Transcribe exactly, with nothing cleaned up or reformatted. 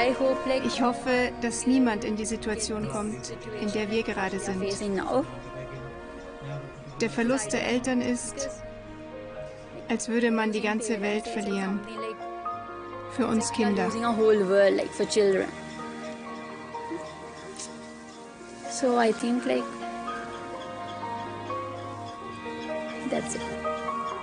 Ich hoffe, dass niemand in die Situation kommt, in der wir gerade sind. Der Verlust der Eltern ist, als würde man die ganze Welt verlieren. Für uns Kinder. So I think like that's it.